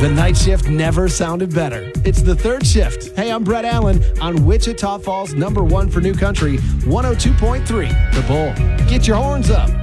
The night shift never sounded better. It's the third shift. Hey, I'm Brett Allen on Wichita Falls #1 for New Country, 102.3 The Bull. Get your horns up.